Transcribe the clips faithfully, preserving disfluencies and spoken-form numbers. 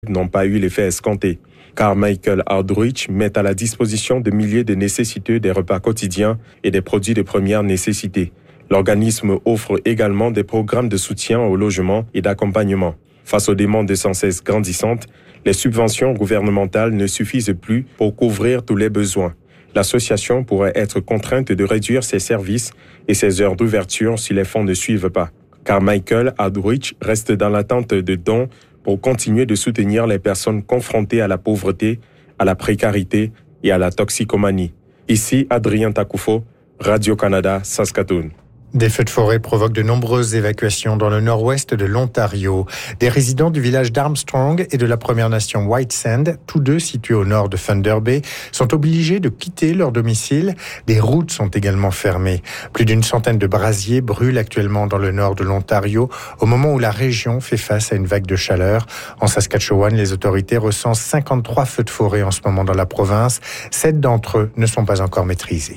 n'ont pas eu l'effet escompté. Carmichael Outreach met à la disposition de milliers de nécessiteux des repas quotidiens et des produits de première nécessité. L'organisme offre également des programmes de soutien au logement et d'accompagnement. Face aux demandes sans cesse grandissantes, les subventions gouvernementales ne suffisent plus pour couvrir tous les besoins. L'association pourrait être contrainte de réduire ses services et ses heures d'ouverture si les fonds ne suivent pas. Carmichael Outreach reste dans l'attente de dons pour continuer de soutenir les personnes confrontées à la pauvreté, à la précarité et à la toxicomanie. Ici, Adrien Takoufo, Radio-Canada, Saskatoon. Des feux de forêt provoquent de nombreuses évacuations dans le nord-ouest de l'Ontario. Des résidents du village d'Armstrong et de la Première Nation White Sand, tous deux situés au nord de Thunder Bay, sont obligés de quitter leur domicile. Des routes sont également fermées. Plus d'une centaine de brasiers brûlent actuellement dans le nord de l'Ontario au moment où la région fait face à une vague de chaleur. En Saskatchewan, les autorités recensent cinquante-trois feux de forêt en ce moment dans la province. Sept d'entre eux ne sont pas encore maîtrisés.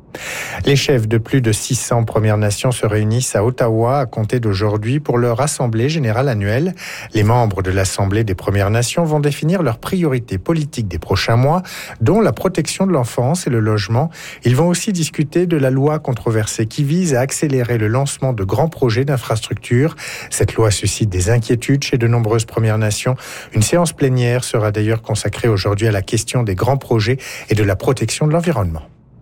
Les chefs de plus de six cents Premières Nations se réunissent à Ottawa à compter d'aujourd'hui pour leur assemblée générale annuelle. Les membres de l'Assemblée des Premières Nations vont définir leurs priorités politiques des prochains mois, dont la protection de l'enfance et le logement. Ils vont aussi discuter de la loi controversée qui vise à accélérer le lancement de grands projets d'infrastructures. Cette loi suscite des inquiétudes chez de nombreuses Premières Nations. Une séance plénière sera d'ailleurs consacrée aujourd'hui à la question des grands projets et de la protection de l'environnement.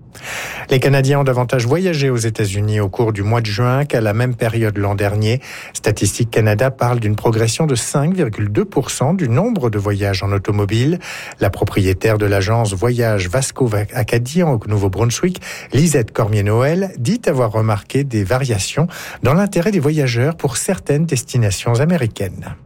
Les Canadiens ont davantage voyagé aux États-Unis au cours du mois de juin qu'à la même période l'an dernier. Statistique Canada parle d'une progression de cinq virgule deux pour cent du nombre de voyages en automobile. La propriétaire de l'agence Voyage Vasco Acadie au Nouveau-Brunswick, Lisette Cormier-Noël, dit avoir remarqué des variations dans l'intérêt des voyageurs pour certaines destinations américaines.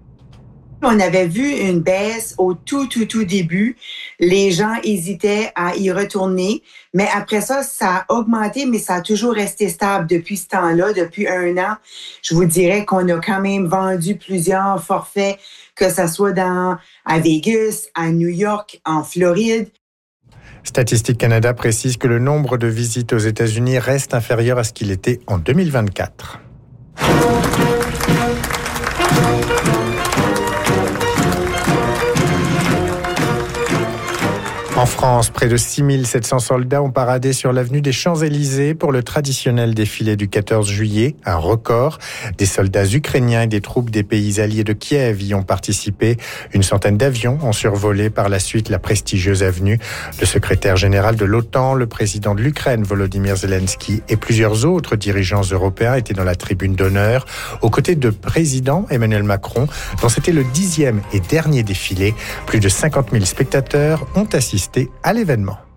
On avait vu une baisse au tout, tout, tout début. Les gens hésitaient à y retourner. Mais après ça, ça a augmenté, mais ça a toujours resté stable depuis ce temps-là, depuis un an. Je vous dirais qu'on a quand même vendu plusieurs forfaits, que ce soit dans, à Vegas, à New York, en Floride. Statistique Canada précise que le nombre de visites aux États-Unis reste inférieur à ce qu'il était en deux mille vingt-quatre. En France, près de six mille sept cents soldats ont paradé sur l'avenue des Champs-Élysées pour le traditionnel défilé du quatorze juillet, un record. Des soldats ukrainiens et des troupes des pays alliés de Kiev y ont participé. Une centaine d'avions ont survolé par la suite la prestigieuse avenue. Le secrétaire général de l'OTAN, le président de l'Ukraine, Volodymyr Zelensky, et plusieurs autres dirigeants européens étaient dans la tribune d'honneur, aux côtés de président Emmanuel Macron, dont c'était le dixième et dernier défilé. Plus de cinquante mille spectateurs ont assisté à l'événement.